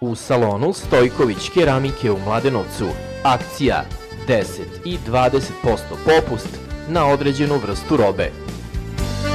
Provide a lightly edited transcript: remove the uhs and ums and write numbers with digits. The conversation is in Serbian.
U salonu Stojković keramike u Mladenovcu akcija 10 i 20% popust na određenu vrstu robe.